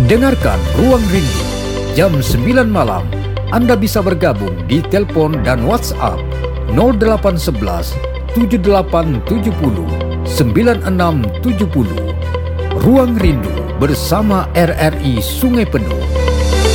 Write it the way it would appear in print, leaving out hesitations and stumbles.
Dengarkan Ruang Rindu jam 9 malam. Anda bisa bergabung di telepon dan WhatsApp 0811 7870 9670. Ruang Rindu bersama RRI Sungai Penuh.